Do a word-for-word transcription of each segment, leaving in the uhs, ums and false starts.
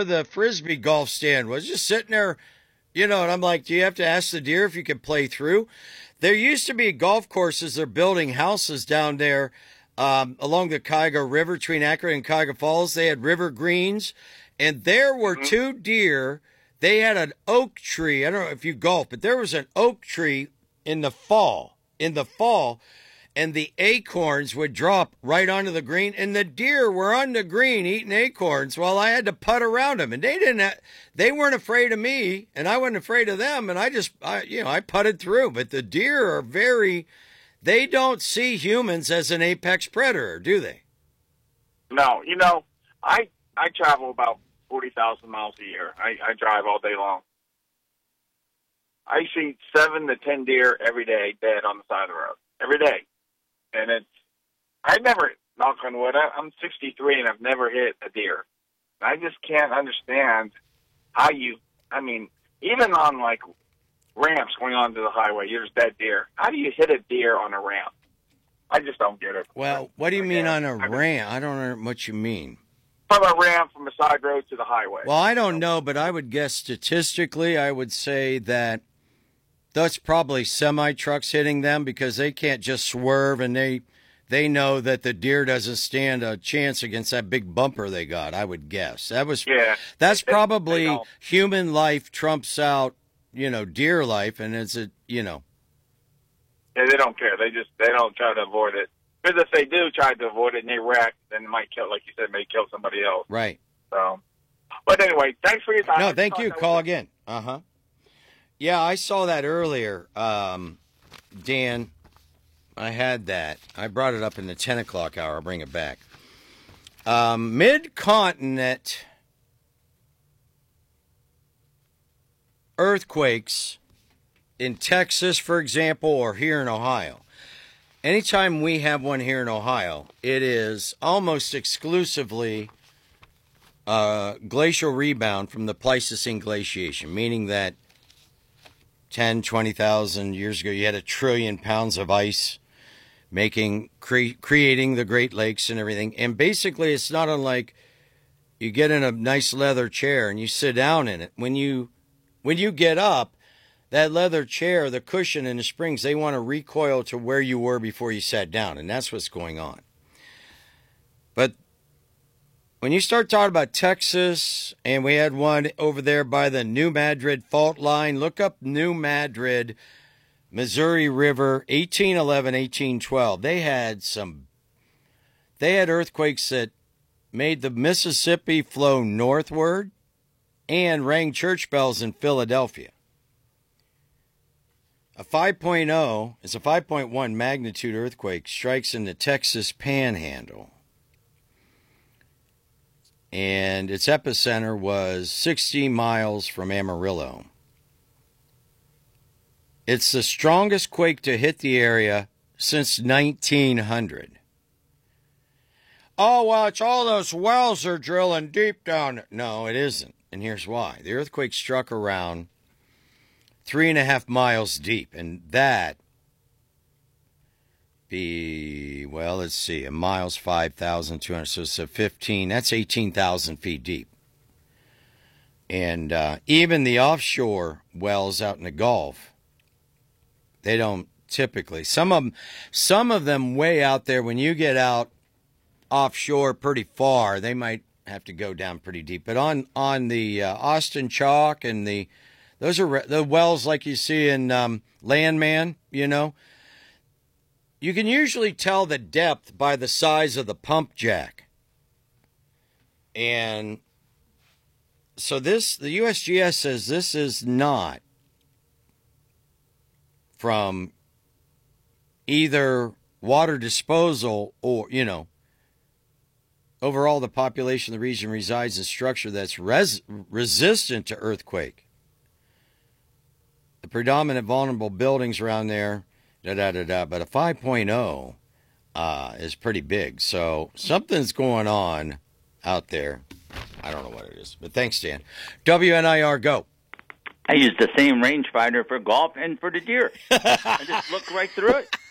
where the Frisbee golf stand was, just sitting there, you know, and I'm like, do you have to ask the deer if you can play through? There used to be golf courses. They're building houses down there um, along the Cuyahoga River between Akron and Cuyahoga Falls. They had river greens, and there were Mm-hmm. two deer. They had an oak tree. I don't know if you golf, but there was an oak tree in the fall, in the fall, and the acorns would drop right onto the green, and the deer were on the green eating acorns while I had to putt around them. And they didn't, ha- they weren't afraid of me, and I wasn't afraid of them. And I just, I, you know, I putted through. But the deer are very, they don't see humans as an apex predator, do they? No, you know, I I travel about forty thousand miles a year. I, I drive all day long. I see seven to ten deer every day dead on the side of the road. Every day. And it's, I never, knock on wood, I, I'm sixty-three and I've never hit a deer. I just can't understand how you, I mean, even on like ramps going onto the highway, there's dead deer. How do you hit a deer on a ramp? I just don't get it. Well, what do you mean on a ramp? I don't know what you mean. From a ramp from a side road to the highway. Well, I don't know, but I would guess statistically, I would say that that's probably semi-trucks hitting them because they can't just swerve, and they they know that the deer doesn't stand a chance against that big bumper they got, I would guess. That was yeah. That's They- probably they human life trumps out, you know, deer life, and it's a, you know. Yeah, they don't care. They just, they don't try to avoid it. Because if they do try to avoid it and they wreck, then it might kill, like you said, may kill somebody else. Right. So, but anyway, thanks for your time. No, I thank thought you. that Call was- again. Uh-huh. Yeah, I saw that earlier, um, Dan. I had that. I brought it up in the ten o'clock hour. I'll bring it back. Um, mid-continent earthquakes in Texas, for example, or here in Ohio. Anytime we have one here in Ohio, it is almost exclusively uh, glacial rebound from the Pleistocene glaciation, meaning that ten, twenty thousand years ago, you had a trillion pounds of ice making, cre- creating the Great Lakes and everything. And basically, it's not unlike you get in a nice leather chair and you sit down in it. When you, when you get up, that leather chair, the cushion and the springs, they want to recoil to where you were before you sat down. And that's what's going on. But when you start talking about Texas, and we had one over there by the New Madrid fault line, look up New Madrid, Missouri River, eighteen eleven, eighteen twelve. They had some, they had earthquakes that made the Mississippi flow northward and rang church bells in Philadelphia. A five point oh is a five point one magnitude earthquake strikes in the Texas Panhandle. And its epicenter was sixty miles from Amarillo. It's the strongest quake to hit the area since nineteen hundred. Oh, well, it's all those wells are drilling deep down. No, it isn't. And here's why. The earthquake struck around three and a half miles deep. And that be, well, let's see, a mile's five thousand two hundred. So it's a fifteen, that's eighteen thousand feet deep. And uh, even the offshore wells out in the Gulf, they don't typically. Some of them, some of them way out there, when you get out offshore pretty far, they might have to go down pretty deep. But on, on the uh, Austin Chalk and the, those are the wells like you see in um, Landman, you know, you can usually tell the depth by the size of the pump jack. And so this, the U S G S says this is not from either water disposal or, you know, overall the population of the region resides in structure that's res- resistant to earthquake. The predominant vulnerable buildings around there, da da da da, but a five point oh uh, is pretty big. So something's going on out there. I don't know what it is, but thanks, Dan. W N I R, go. I use the same rangefinder for golf and for the deer. I just look right through it.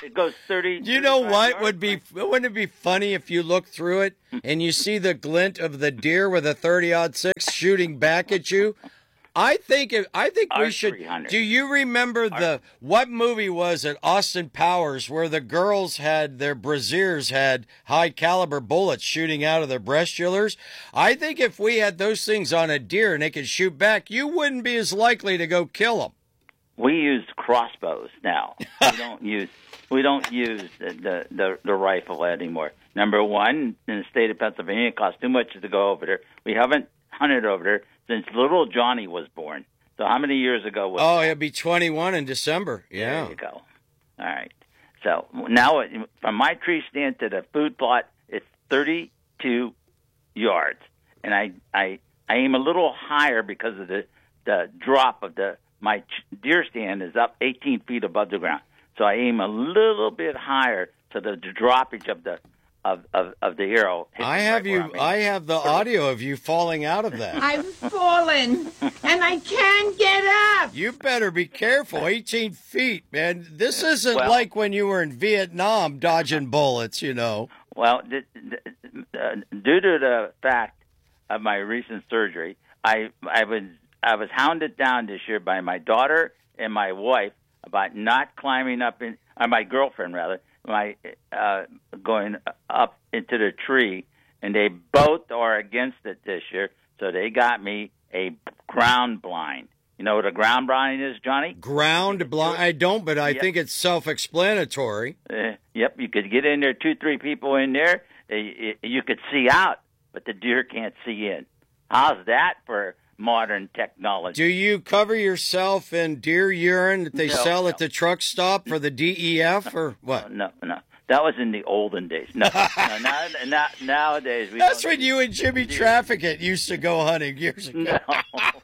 it goes thirty. You know what yards, would be? Wouldn't it be funny if you look through it and you see the glint of the deer with a thirty aught six shooting back at you? I think it, I think we R should. three hundred. Do you remember the what movie was it? Austin Powers, where the girls had their brassieres had high caliber bullets shooting out of their breastulars. I think if we had those things on a deer and they could shoot back, you wouldn't be as likely to go kill them. We use crossbows now. We don't use we don't use the, the the the rifle anymore. Number one, in the state of Pennsylvania, it costs too much to go over there. We haven't hunted over there since little Johnny was born. So how many years ago was Oh, that? it'll be twenty-one in December. Yeah. There you go. All right. So now it, from my tree stand to the food plot, it's thirty-two yards. And I, I, I aim a little higher because of the, the drop of the, my ch- deer stand is up eighteen feet above the ground. So I aim a little bit higher so the, the droppage of the, of, of, of the arrow. hits I me have right where you. I'm aiming. I have the audio of you falling out of that. I've fallen, and I can't get up. You better be careful. eighteen feet, man. This isn't Well- like when you were in Vietnam dodging bullets, you know. Well, th- th- uh, due to the fact of my recent surgery, I I was I was hounded down this year by my daughter and my wife about not climbing up in, or my girlfriend rather, my uh, going up into the tree, and they both are against it this year. So they got me a ground blind. You know what a ground blind is, Johnny? Ground blind. I don't, but I Yep. think it's self-explanatory. Uh, yep, you could get in there, two, three people in there. Uh, you, you could see out, but the deer can't see in. How's that for modern technology? Do you cover yourself in deer urine that they No, sell no. at the truck stop for the D E F or what? No, no, that was in the olden days. No, no, now, now, nowadays we. That's don't when you and Jimmy Traffickett used to go hunting years ago. No,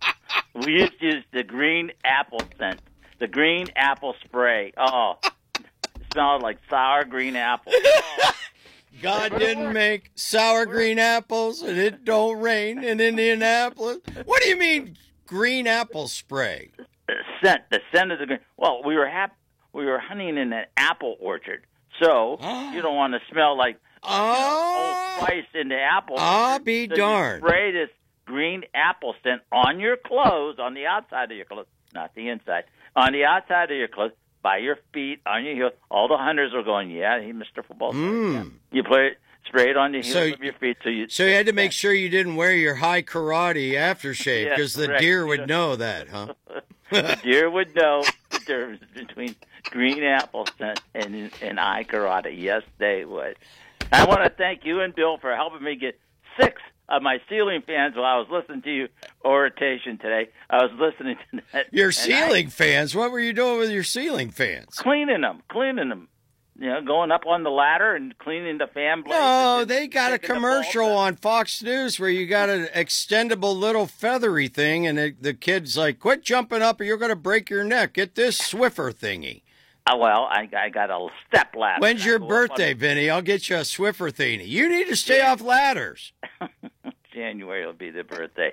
we used to use the green apple scent, the green apple spray. Oh, it smelled like sour green apples. Oh. God didn't make sour green apples, and it don't rain in Indianapolis. What do you mean, green apple spray? The scent, the scent of the green. Well, we were hap- we were hunting in an apple orchard, so you don't want to smell like Oh, Old Spice in the apple. I'll orchard. be So darned. You spray this green apple scent on your clothes, on the outside of your clothes, not the inside, on the outside of your clothes, by your feet, on your heels. All the hunters are going, yeah, he Mister Football. Mm. Yeah. You play it, spray it on the heels So- of your feet, so you. So you had to make sure you didn't wear your high karate aftershave Yeah, because the correct. deer would know that, huh? The deer would know the difference between green apple scent and and eye karate. Yes, they would. I want to thank you and Bill for helping me get six of my ceiling fans while I was listening to you oration today. I was listening to that. Your and ceiling fans? What were you doing with your ceiling fans? I, cleaning them, cleaning them. You know, going up on the ladder and cleaning the fan blades. No, and they got a taking the commercial bolts on Fox News where you got an extendable little feathery thing, and it, the kid's like, quit jumping up or you're going to break your neck. Get this Swiffer thingy. Uh, well, I, I got a step ladder. When's your I go up on birthday, Vinny? I'll get you a Swiffer thingy. You need to stay off ladders. January will be the birthday.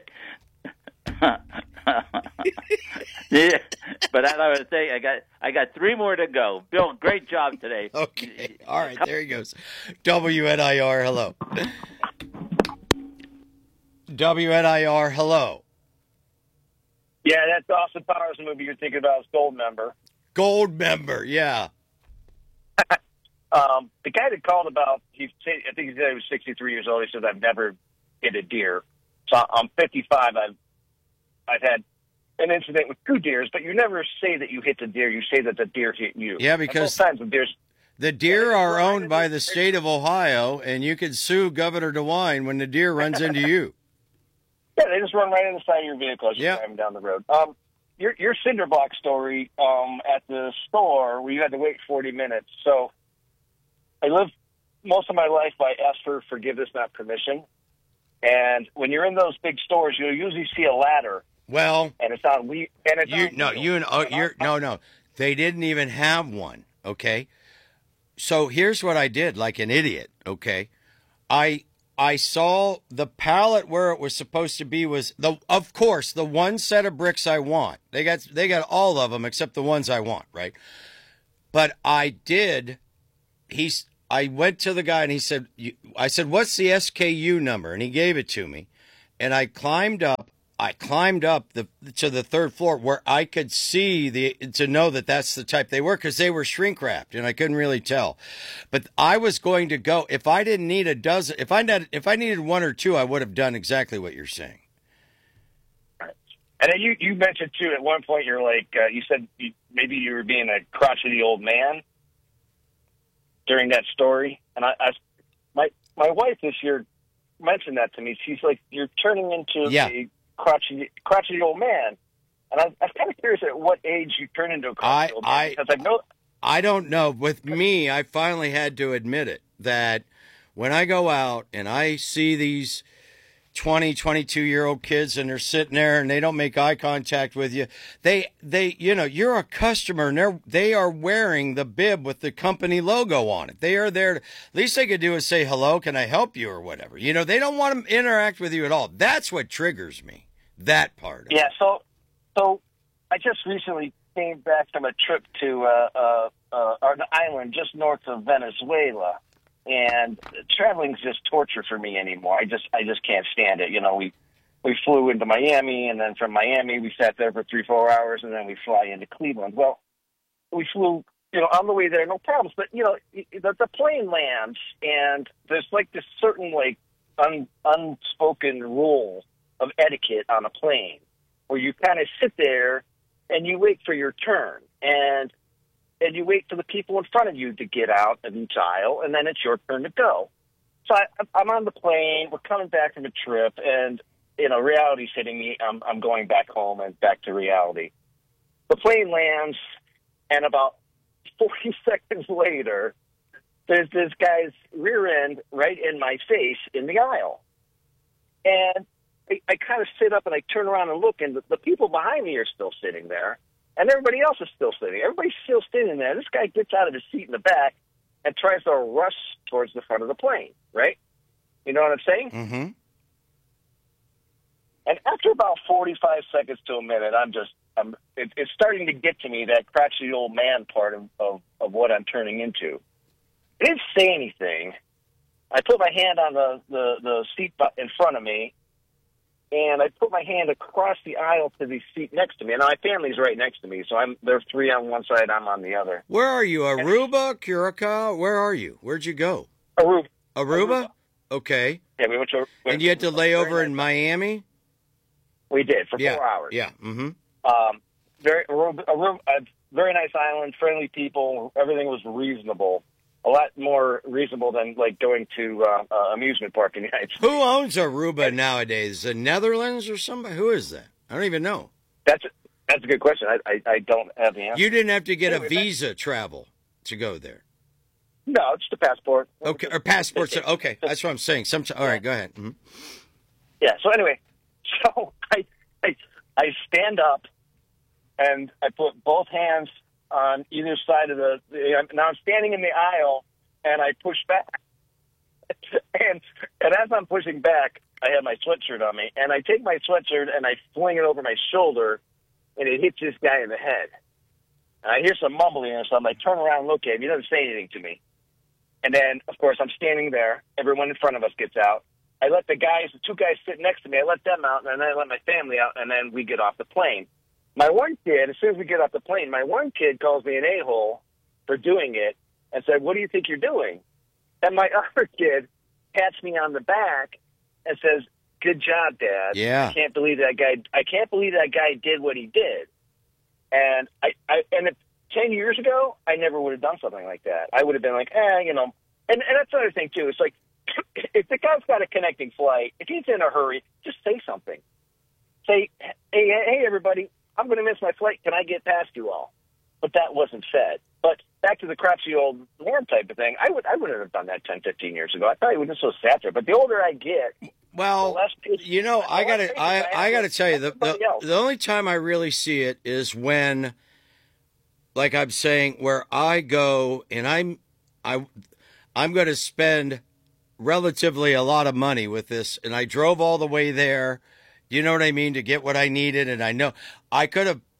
Yeah, but I would say I got I got three more to go. Bill, great job today. Okay. All right, there he goes. W N I R, hello. W N I R, hello. Yeah, that's Austin Powers movie you're thinking about is Gold Member. Gold member, yeah. Um, the guy that called about, he said, I think he said he was sixty-three years old. He said, I've never hit a deer. So I'm fifty-five. I've, I've had an incident with two deers, but you never say that you hit the deer. You say that the deer hit you. Yeah, And because both times the deers. the deer are owned by the state of Ohio, and you can sue Governor DeWine when the deer runs into you. Yeah, they just run right in the side of your vehicle as you're Yeah. driving down the road. Um, your your cinder block story um, at the store where you had to wait forty minutes. So I lived most of my life by ask for forgiveness, not permission. And when you're in those big stores, you'll usually see a ladder, Well, and it's on we and it's you on no, wheels. you and oh, And you're I- no, no. They didn't even have one. Okay, so here's what I did, like an idiot. Okay, I I saw the pallet where it was supposed to be was the of course the one set of bricks I want. They got they got all of them except the ones I want, right? But I did. He's. I went to the guy and he said, you, I said, what's the S K U number? And he gave it to me. And I climbed up. I climbed up the to the third floor where I could see the to know that that's the type they were, because they were shrink wrapped and I couldn't really tell. But I was going to go if I didn't need a dozen. If I had, if I needed one or two, I would have done exactly what you're saying. And then you you mentioned too at one point you're like uh, you said you, maybe you were being a crotchety old man during that story, and I, I my my wife this year mentioned that to me. She's like, you're turning into yeah. a crotchety, crotchety old man. And I, I was kind of curious at what age you turn into a crotchety I, old man. I, because I know. I don't know. With me, I finally had to admit it, that when I go out and I see these twenty, twenty-two-year-old kids and they're sitting there and they don't make eye contact with you, they, they, you know, you're a customer and they're, they are wearing the bib with the company logo on it. They are there. To, least they could do is say, hello, can I help you or whatever. You know, they don't want to interact with you at all. That's what triggers me, that part of Yeah, it. so, so I just recently came back from a trip to uh, uh, uh, an island just north of Venezuela. And traveling's just torture for me anymore. I just, I just can't stand it. You know, we, we flew into Miami, and then from Miami we sat there for three, four hours, and then we fly into Cleveland. Well, we flew, you know, on the way there, no problems. But you know, the, the plane lands, and there's like this certain like un, unspoken rule of etiquette on a plane, where you kind of sit there and you wait for your turn, and. And you wait for the people in front of you to get out of each aisle, and then it's your turn to go. So I, I'm on the plane. We're coming back from a trip, and you know, reality's hitting me. I'm, I'm going back home and back to reality. The plane lands, and about forty seconds later, there's this guy's rear end right in my face in the aisle. And I, I kind of sit up and I turn around and look, and the, the people behind me are still sitting there. And everybody else is still sitting. Everybody's still sitting there. This guy gets out of his seat in the back and tries to rush towards the front of the plane, right? You know what I'm saying? Mm-hmm. And after about forty-five seconds to a minute, I'm just, I'm, it, it's starting to get to me, that crotchety old man part of, of, of what I'm turning into. I didn't say anything. I put my hand on the, the, the seat in front of me, and I put my hand across the aisle to the seat next to me. And my family's right next to me, so I'm there's three on one side, I'm on the other. Where are you? Aruba, Curacao? Where are you? Where'd you go? Aruba. Aruba? Aruba. Okay. Yeah, we went to. We and you had to lay over in Miami? We did for yeah. four hours. Yeah. Mm-hmm. Um, very Aruba, Aruba, a very nice island, friendly people. Everything was reasonable. A lot more reasonable than like going to uh, uh, amusement park in the United States. Who owns Aruba nowadays? The Netherlands or somebody? Who is that? I don't even know. That's a, that's a good question. I, I I don't have the answer. You didn't have to get anyway, a visa that's... travel to go there. No, it's the passport. Okay, or passports. Okay, that's what I'm saying. Sometimes. All right, go ahead. Mm-hmm. Yeah. So anyway, so I, I I stand up and I put both hands on either side of the, the. Now I'm standing in the aisle and I push back, and and as I'm pushing back, I have my sweatshirt on me, and I take my sweatshirt and I fling it over my shoulder, and it hits this guy in the head. And I hear some mumbling and so I'm like, turn around and look at him. He doesn't say anything to me. And then, of course, I'm standing there. Everyone in front of us gets out. I let the guys, the two guys sitting next to me, I let them out, and then I let my family out, and then we get off the plane. My one kid, as soon as we get off the plane, my one kid calls me an a-hole for doing it and said, what do you think you're doing? And my other kid pats me on the back and says, good job, Dad. Yeah. I can't believe that guy, I can't believe that guy did what he did. And I, I and if ten years ago, I never would have done something like that. I would have been like, eh, you know. And, and that's another thing, too. It's like, if the guy's got a connecting flight, if he's in a hurry, just say something. Say, hey, hey, everybody, I'm going to miss my flight. Can I get past you all? But that wasn't said. But back to the crotchety old man type of thing, I, would, I wouldn't have done that ten, fifteen years ago. I probably wouldn't have so sat there. But the older I get, well, the less patience, you know, I got to I, I got to tell you, the, the, else. the only time I really see it is when, like I'm saying, where I go and I'm, I, I'm going to spend relatively a lot of money with this, and I drove all the way there, you know what I mean, to get what I needed, and I know I could have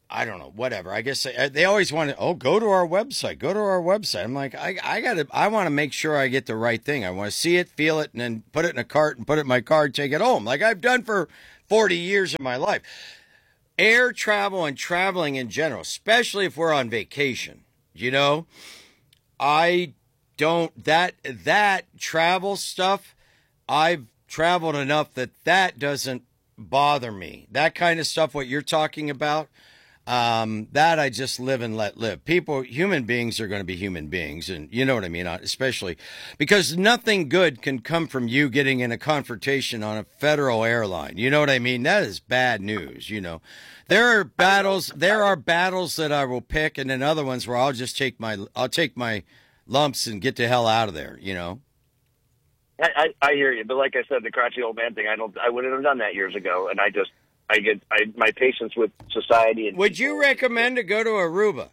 I don't know, whatever. I guess they, they always want to, oh, go to our website, go to our website. I'm like, I, I got to, I want to make sure I get the right thing. I want to see it, feel it, and then put it in a cart and put it in my car and take it home, like I've done for forty years of my life. Air travel and traveling in general, especially if we're on vacation, you know, I don't, that, that travel stuff, I've traveled enough that that doesn't bother me. That kind of stuff, what you're talking about, Um, that I just live and let live. People, human beings are going to be human beings. And you know what I mean? Especially because nothing good can come from you getting in a confrontation on a federal airline. You know what I mean? That is bad news. You know, there are battles, there are battles that I will pick, and then other ones where I'll just take my, I'll take my lumps and get the hell out of there, you know? I, I, I hear you. But like I said, the crotchety old man thing, I don't, I wouldn't have done that years ago. And I just, I get I, my patience with society. And would people. you recommend to go to Aruba?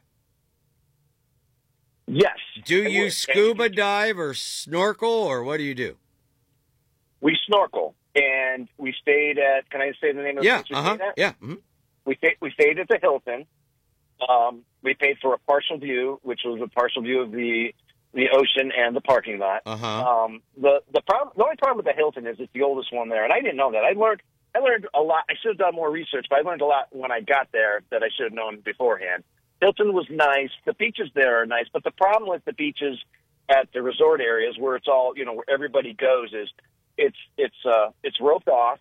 Yes. Do I you would. scuba dive or snorkel, or what do you do? We snorkel, and we stayed at. Can I say the name of Yeah. the place we Uh huh. stayed at? Yeah. Mm-hmm. We stayed. We stayed at the Hilton. Um, we paid for a partial view, which was a partial view of the the ocean and the parking lot. Uh huh. Um, the the problem, the only problem with the Hilton is it's the oldest one there, and I didn't know that. I learned. I learned a lot. I should have done more research, but I learned a lot when I got there that I should have known beforehand. Hilton was nice. The beaches there are nice, but the problem with the beaches at the resort areas where it's all, you know, where everybody goes is it's it's uh, it's roped off,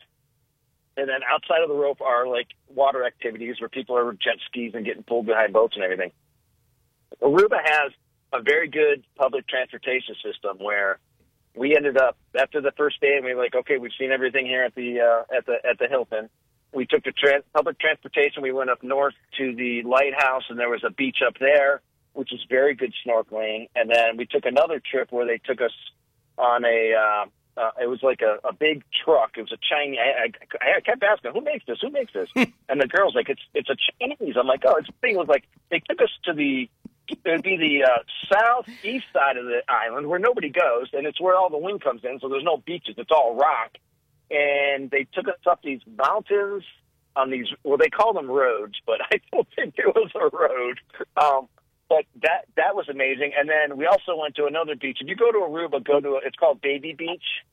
and then outside of the rope are like water activities where people are jet skis and getting pulled behind boats and everything. Aruba has a very good public transportation system where we ended up after the first day, and we were like, okay, we've seen everything here at the uh, at the at the Hilton. We took the tra- public transportation. We went up north to the lighthouse, and there was a beach up there, which was very good snorkeling. And then we took another trip where they took us on a. Uh, uh, it was like a, a big truck. It was a Chinese. I, I, I kept asking, who makes this? Who makes this? And the girl's like, it's it's a Chinese. I'm like, oh, it's thing was like they took us to the. It would be the uh, southeast side of the island where nobody goes, and it's where all the wind comes in, so there's no beaches. It's all rock. And they took us up these mountains on these, well, they call them roads, but I don't think it was a road. Um, but that that was amazing. And then we also went to another beach. If you go to Aruba, go to, a, it's called Baby Beach.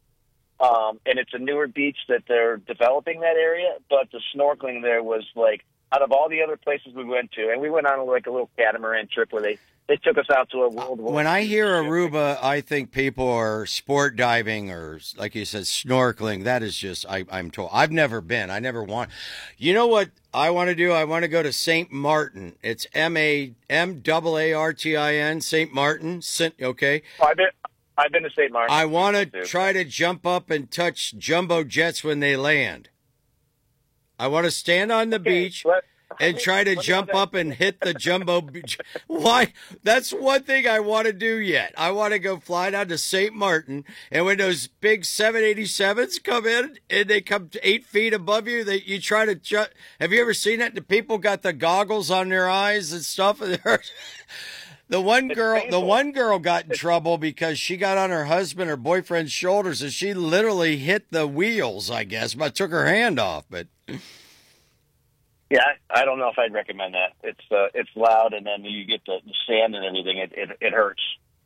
Um, and it's a newer beach that they're developing that area. But the snorkeling there was like, out of all the other places we went to, and we went on like a little catamaran trip where they, they took us out to a World War. When I hear Aruba, I think people are sport diving or, like you said, snorkeling. That is just, I, I'm told. I've never been. I never want. You know what I want to do? I want to go to Saint Martin. It's M A M A A R T I N, Saint Martin. Okay. Oh, I've been, I've been to Saint Martin. I want to try to jump up and touch jumbo jets when they land. I want to stand on the okay, beach let, and try to jump up and hit the jumbo beach. Why? That's one thing I want to do yet. I want to go fly down to Saint Martin, and when those big seven eighty-sevens come in and they come to eight feet above you, that you try to ju- have you ever seen that? The people got the goggles on their eyes and stuff. The one girl, the one girl got in trouble because she got on her husband or boyfriend's shoulders and she literally hit the wheels, I guess, but took her hand off. But yeah, I don't know if I'd recommend that. It's uh, it's loud, and then you get the, the sand and everything. It, it it hurts.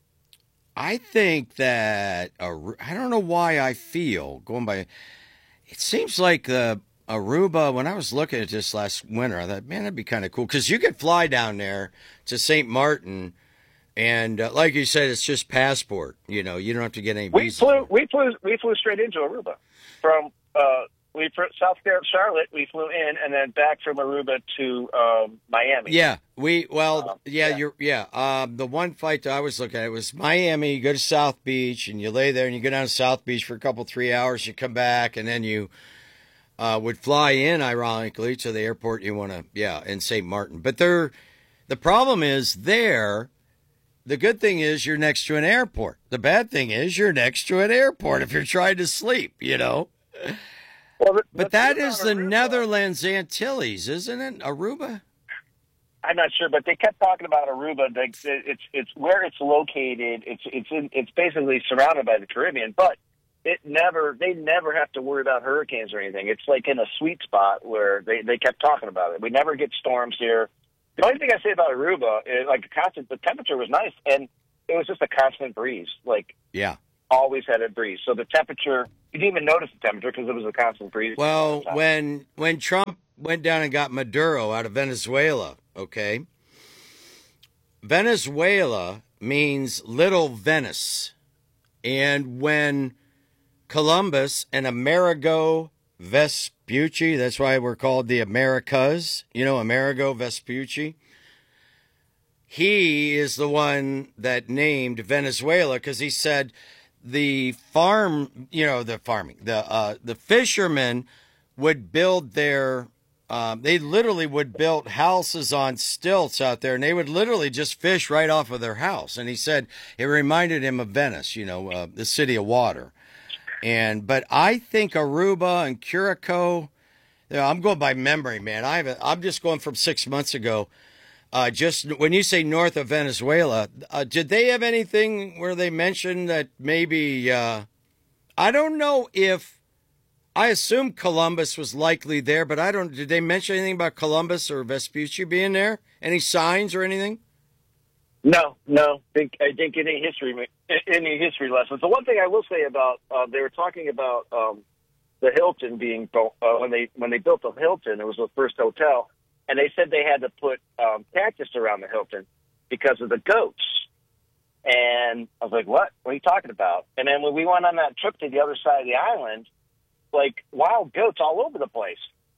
I think that uh, I don't know why I feel going by. It seems like the Aruba. When I was looking at this last winter, I thought, man, that'd be kind of cool because you could fly down there to Saint Martin, and uh, like you said, it's just passport. You know, you don't have to get any We visa. flew we flew we flew straight into Aruba from uh, we from South Carolina, Charlotte. We flew in and then back from Aruba to um, Miami. Yeah, we well, Um, yeah, yeah. you're yeah. Um, the one flight that I was looking at was Miami. You go to South Beach and you lay there and you go down to South Beach for a couple three hours. You come back and then you uh, would fly in, ironically, to the airport you want to yeah in Saint Martin. But there, the problem is there. The good thing is you're next to an airport. The bad thing is you're next to an airport if you're trying to sleep. You know. Well, the, But the that thing is about the Aruba- Netherlands Antilles, isn't it? Aruba. I'm not sure, but they kept talking about Aruba. Like, it's it's where it's located. It's it's in, it's basically surrounded by the Caribbean. But it never, they never have to worry about hurricanes or anything. It's like in a sweet spot where they, they kept talking about it. We never get storms here. The only thing I say about Aruba is like a constant, the temperature was nice and it was just a constant breeze. Like, yeah, always had a breeze. So the temperature, you didn't even notice the temperature because it was a constant breeze. Well, when when Trump went down and got Maduro out of Venezuela, okay, Venezuela means Little Venice. And when Columbus and Amerigo Vespucci, that's why we're called the Americas, you know, Amerigo Vespucci, he is the one that named Venezuela because he said the farm, you know, the farming, the uh, the fishermen would build their, um, they literally would build houses on stilts out there, and they would literally just fish right off of their house. And he said it reminded him of Venice, you know, uh, the city of water. And but I think Aruba and Curacao, you know, I'm going by memory, man. I have I'm just going from six months ago. Uh, just when you say north of Venezuela, uh, did they have anything where they mentioned that maybe, uh, I don't know if, I assume Columbus was likely there, but I don't, did they mention anything about Columbus or Vespucci being there? Any signs or anything? No, no. Think, I didn't get any history, any history lessons. The one thing I will say about, uh, they were talking about um, the Hilton being built, uh, when they when they built the Hilton, it was the first hotel. And they said they had to put um, cactus around the Hilton because of the goats. And I was like, what? What are you talking about? And then when we went on that trip to the other side of the island, like wild goats all over the place.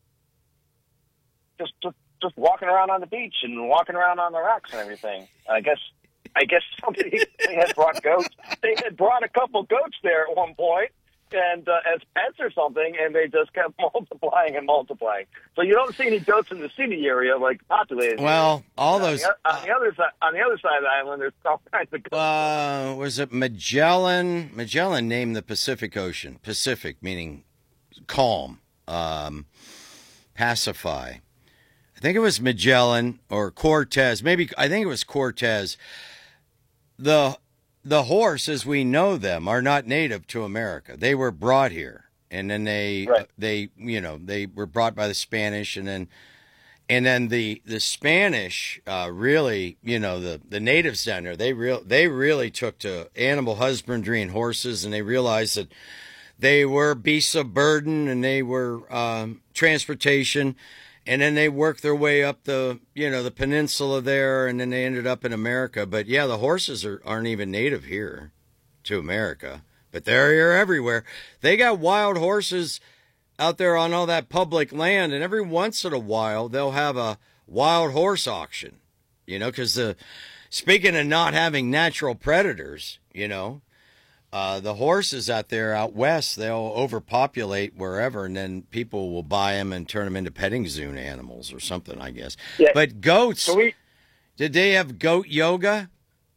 Just, just, just walking around on the beach and walking around on the rocks and everything. I guess, I guess somebody they had brought goats. They had brought a couple goats there at one point. And uh, as pets or something, and they just kept multiplying and multiplying. So you don't see any goats in the city area, like populated. Well, all those on the, on the other side, on the other side of the island, there's all kinds of goats. Uh, was it Magellan? Magellan named the Pacific Ocean. Pacific meaning calm, um, pacify. I think it was Magellan or Cortez. Maybe I think it was Cortez. The The horse, as we know them, are not native to America. They were brought here, and then they, right. they, you know, they were brought by the Spanish, and then, and then the the Spanish uh, really, you know, the, the natives down there, they real they really took to animal husbandry and horses, and they realized that they were beasts of burden, and they were um, transportation. And then they worked their way up the, you know, the peninsula there, and then they ended up in America. But, yeah, the horses are, aren't even native here to America. But they're here everywhere. They got wild horses out there on all that public land, and every once in a while they'll have a wild horse auction, you know, because the, speaking of not having natural predators, you know, Uh, the horses out there out west, they'll overpopulate wherever, and then people will buy them and turn them into petting zoo animals or something, I guess. Yeah. But goats, So we, did they have goat yoga?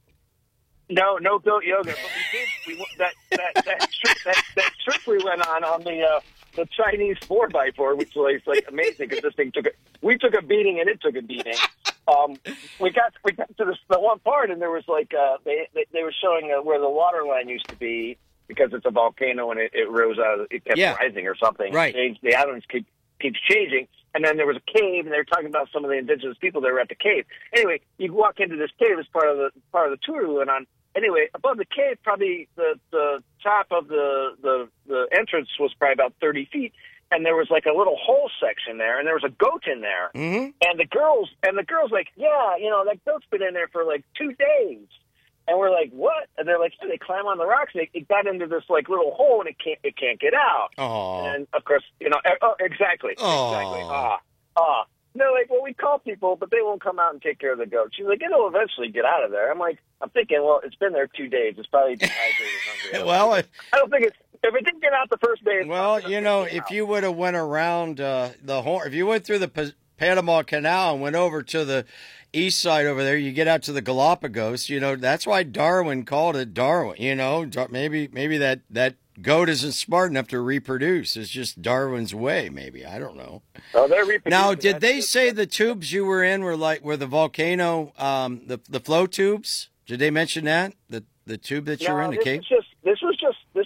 no, no goat yoga, but we did. We that that that trip, that, that trip we went on on the uh, the Chinese four by four, which was like amazing because this thing took a we took a beating and it took a beating. Um, we got we got to this, the one part, and there was like uh, they, they they were showing uh, where the water line used to be because it's a volcano and it, it rose out, of, it kept Yeah. rising or something. Right. It, the islands keep keeps changing, and then there was a cave, and they were talking about some of the indigenous people that were at the cave. Anyway, you walk into this cave as part of the part of the tour we went on. Anyway, above the cave, probably the the top of the the the entrance was probably about thirty feet. And there was like a little hole section there, and there was a goat in there. Mm-hmm. And the girls, and the girls like, yeah, you know, that goat's been in there for like two days. And we're like, what? And they're like, yeah, they climb on the rocks. And it, it got into this like little hole, and it can't, it can't get out. Oh. And of course, you know, oh, exactly, Aw. exactly. Ah, ah. And they're like, well, we call people, but they won't come out and take care of the goat. She's like, it'll eventually get out of there. I'm like, I'm thinking, well, it's been there two days. It's probably dehydrated and hungry. Well, if, I don't think it's. If it didn't get out the first day, it's well, not you know, gonna if out. you would have went around uh, the horn, if you went through the P- Panama Canal and went over to the east side over there, you get out to the Galapagos. You know, that's why Darwin called it Darwin. You know, Dar- maybe maybe that that goat isn't smart enough to reproduce. It's just Darwin's way. Maybe I don't know. Oh, they're reproducing. Now, did That's they just- say the tubes you were in were like were the volcano, um, the the flow tubes? Did they mention that the the tube that you No, were in the this cave? was just this was just this was just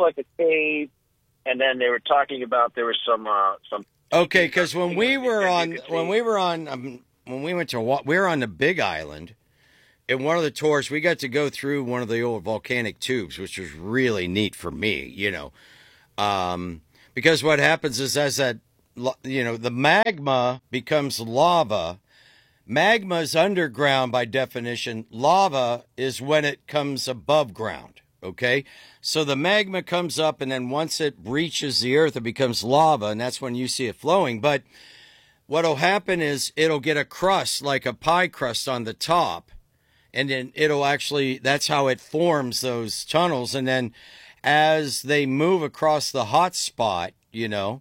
like a cave, and then they were talking about there was some uh, some. Okay, because when we were on when we were on um, when we went to we were on the Big Island. In one of the tours, we got to go through one of the old volcanic tubes, which was really neat for me, you know. Um, because what happens is as that, you know, the magma becomes lava. Magma is underground by definition. Lava is when it comes above ground, okay? So the magma comes up, and then once it reaches the earth, it becomes lava, and that's when you see it flowing. But what'll happen is it'll get a crust, like a pie crust on the top. And then it'll actually, that's how it forms those tunnels. And then as they move across the hot spot, you know,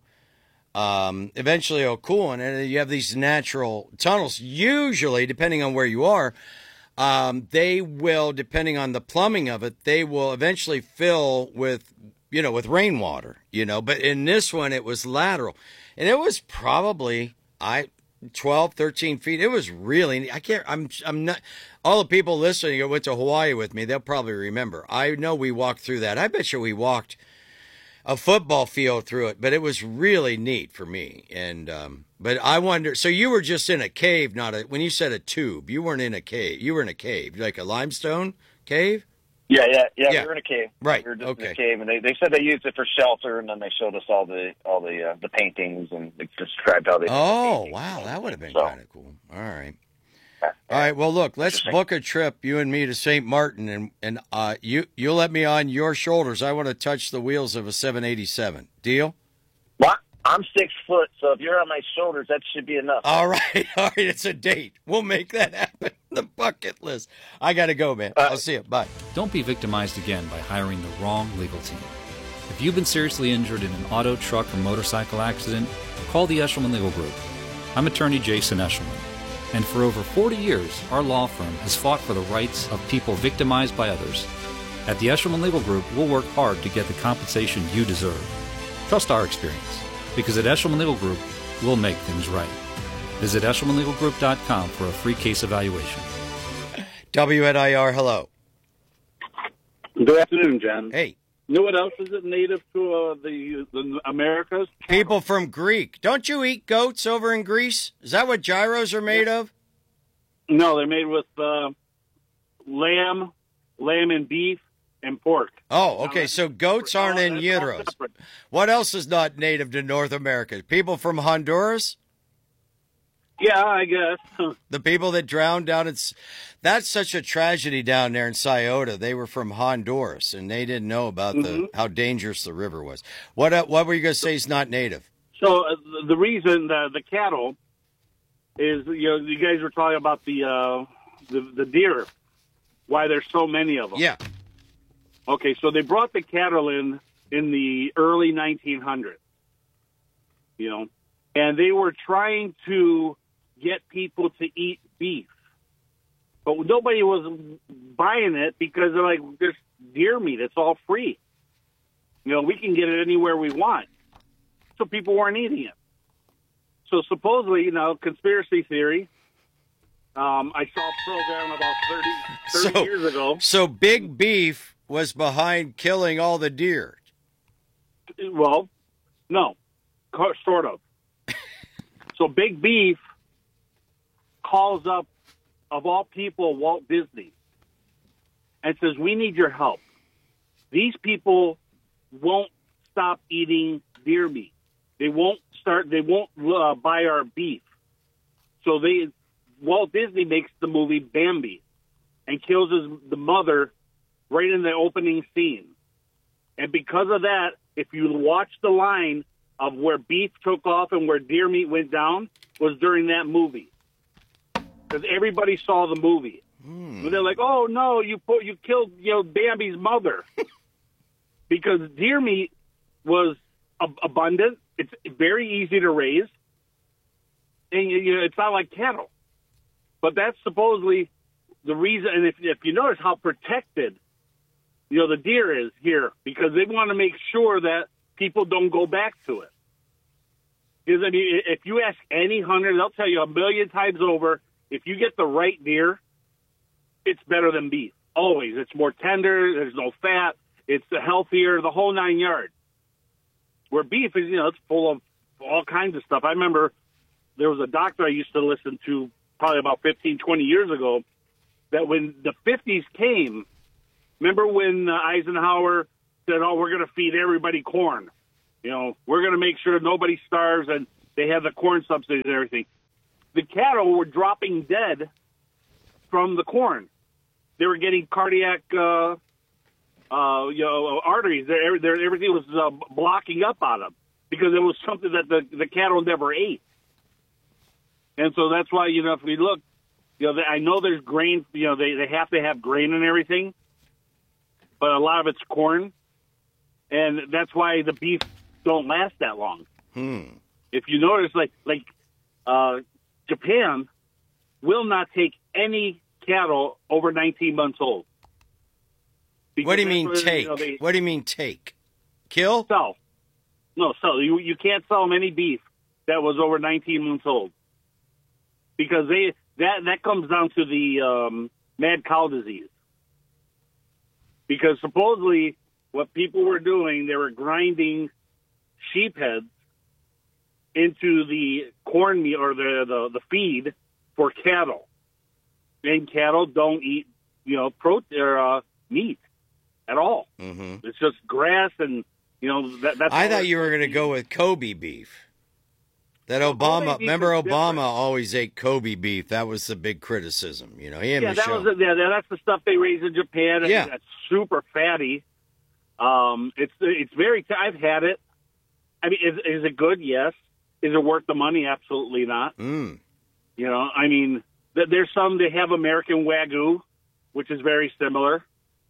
um, eventually it'll cool. And then you have these natural tunnels. Usually, depending on where you are, um, they will, depending on the plumbing of it, they will eventually fill with, you know, with rainwater, you know. But in this one, it was lateral. And it was probably, I... twelve, thirteen feet. It was really, I can't, I'm, I'm not, all the people listening who went to Hawaii with me, they'll probably remember. I know we walked through that. I bet you we walked a football field through it, but it was really neat for me. And, um, but I wonder, so you were just in a cave, not a, when you said a tube, you weren't in a cave. You were in a cave, like a limestone cave? Yeah, yeah, yeah, Yeah. we were in a cave. Right, We were just okay. in a cave, and they, they said they used it for shelter, and then they showed us all the all the uh, the paintings, and they described how they did the Oh, paintings. wow. That would have been So- kind of cool. All right. All right. Well, look, let's book a trip, you and me, to Saint Martin, and and uh, you you'll let me on your shoulders. I want to touch the wheels of a seven eighty-seven. Deal? Well, I'm six foot, so if you're on my shoulders, that should be enough. All right. All right. It's a date. We'll make that happen. The bucket list. I got to go, man. I'll see you. Bye. Don't be victimized again by hiring the wrong legal team. If you've been seriously injured in an auto, truck, or motorcycle accident, call the Eshelman Legal Group. I'm attorney Jason Eshelman, and for over forty years, our law firm has fought for the rights of people victimized by others. At the Eshelman Legal Group, we'll work hard to get the compensation you deserve. Trust our experience, because at Eshelman Legal Group, we'll make things right. Visit eshelman legal group dot com for a free case evaluation. W N I R, hello. Good afternoon, John. Hey. You know what else is it native to uh, the, the Americas? People from Greek. Don't you eat goats over in Greece? Is that what gyros are made of? No, they're made with uh, lamb, lamb and beef, and pork. Oh, okay. So goats aren't in gyros. What else is not native to North America? People from Honduras? Yeah, I guess. The people that drowned down in... That's such a tragedy down there in Scioto. They were from Honduras, and they didn't know about Mm-hmm. the how dangerous the river was. What uh, What were you going to say is not native? So uh, the reason the, the cattle is, you know, you guys were talking about the, uh, the the deer, why there's so many of them. Yeah. Okay, so they brought the cattle in in the early nineteen hundreds, you know, and they were trying to get people to eat beef. But nobody was buying it because they're like, there's deer meat. It's all free. You know, we can get it anywhere we want. So people weren't eating it. So supposedly, you know, conspiracy theory, um, I saw a program about thirty, thirty So- years ago. So Big Beef was behind killing all the deer. Well, no, co- sort of. So Big Beef calls up, of all people, Walt Disney, and says, we need your help. These people won't stop eating deer meat. They won't start, they won't uh, buy our beef. So they, Walt Disney makes the movie Bambi and kills his, the mother right in the opening scene. And because of that, if you watch the line of where beef took off and where deer meat went down, was during that movie. Because everybody saw the movie. Hmm. And they're like, oh, no, you put, you killed, you know, Bambi's mother. Because deer meat was ab- abundant. It's very easy to raise. And you know, it's not like cattle. But that's supposedly the reason. And if, if you notice how protected, you know, the deer is here, because they want to make sure that people don't go back to it. Because, I mean, if you ask any hunter, they'll tell you a million times over, if you get the right deer, it's better than beef. Always. It's more tender. There's no fat. It's healthier, the whole nine yards. Where beef is, you know, it's full of all kinds of stuff. I remember there was a doctor I used to listen to probably about fifteen, twenty years ago that when the fifties came, remember when uh, Eisenhower said, oh, we're going to feed everybody corn. You know, we're going to make sure nobody starves, and they have the corn subsidies and everything. The cattle were dropping dead from the corn. They were getting cardiac, uh, uh, you know, arteries. They're, they're, everything was uh, blocking up on them because it was something that the, the cattle never ate. And so that's why, you know, if we look, you know, I know there's grain, you know, they, they have to have grain and everything, but a lot of it's corn. And that's why the beef don't last that long. Hmm. If you notice, like, like, uh, Japan will not take any cattle over nineteen months old. Because What do you mean where, take? You know, they, what do you mean take? Kill? Sell. No, sell. You, you can't sell them any beef that was over nineteen months old. Because they that, that comes down to the um, mad cow disease. Because supposedly what people were doing, they were grinding sheep heads into the corn meal or the, the, the feed for cattle. And cattle don't eat, you know, protein or uh, meat at all. Mm-hmm. It's just grass and, you know, that, that's I all thought you were going to go with Kobe beef. That Obama, Kobe beef remember is Obama different. always ate Kobe beef. That was the big criticism. You know, he and Yeah, that Michelle. was yeah, that's the stuff they raise in Japan. Yeah. That's super fatty. Um, it's it's very. I've had it. I mean, is is it good? Yes. Is it worth the money? Absolutely not. Mm. You know, I mean, th- there's some they have American Wagyu, which is very similar.